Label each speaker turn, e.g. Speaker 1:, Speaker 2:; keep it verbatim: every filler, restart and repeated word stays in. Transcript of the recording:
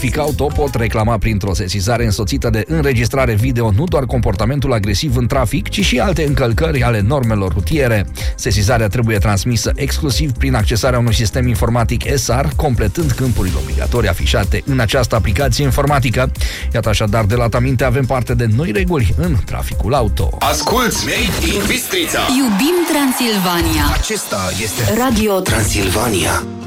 Speaker 1: Trafic auto pot reclama printr-o sesizare însoțită de înregistrare video nu doar comportamentul agresiv în trafic, ci și alte încălcări ale normelor rutiere. Sesizarea trebuie transmisă exclusiv prin accesarea unui sistem informatic E S A R, completând câmpurile obligatorii afișate în această aplicație informatică. Iată așadar, de la aminte avem parte de noi reguli în traficul auto.
Speaker 2: Asculți Made in Bistrița!
Speaker 3: Iubim Transilvania!
Speaker 2: Acesta este Radio Transilvania.